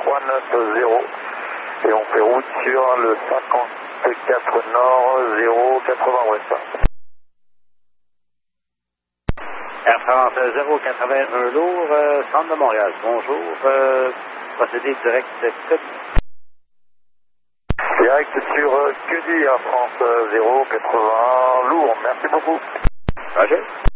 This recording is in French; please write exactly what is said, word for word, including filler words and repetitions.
trois neuf zéro. Et on fait route sur le cinquante-quatre Nord, zéro quatre-vingts Ouest. Air France zéro quatre-vingt-un lourd, euh, centre de Montréal. Bonjour, euh, procédé direct Quedi. Direct sur euh, Quedi, Air France zéro quatre-vingts lourd. Merci beaucoup. Roger.